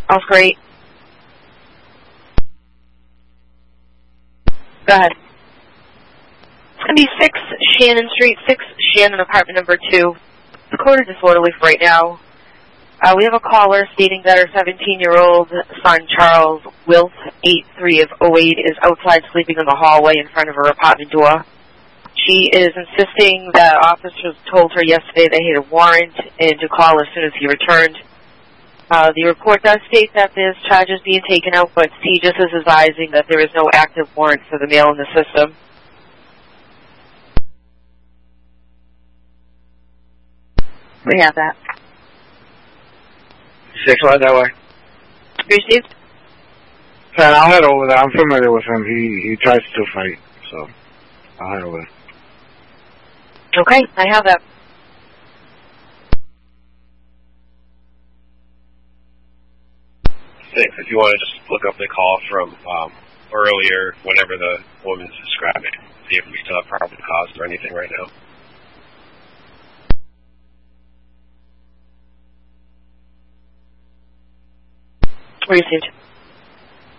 Oscar 8. Go ahead. It's going to be 6 Shannon Street, 6 Shannon, apartment number 2. The code is disorderly for right now. We have a caller stating that her 17-year-old son, Charles Wilt, 83 of 08, is outside sleeping in the hallway in front of her apartment door. She is insisting that officers told her yesterday they had a warrant and to call as soon as he returned. The report does state that there's charges being taken out, but CJIS is advising that there is no active warrant for the male in the system. We have that. 6 right that way. Received? And I'll head over there. I'm familiar with him. He tries to fight, so I'll head over there. Okay, I have that. If you want to just look up the call from earlier, whenever the woman's describing, see if we still have probable cause or anything right now. Received.